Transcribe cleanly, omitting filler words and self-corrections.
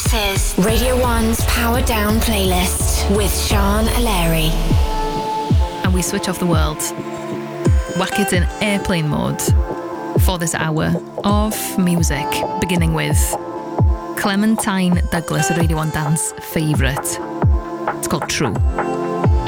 This is Radio 1's Power Down playlist with Sean O'Leary. And we switch off the world, whack it in airplane mode for this hour of music, beginning with Clementine Douglas, a Radio 1 dance favourite. It's called True.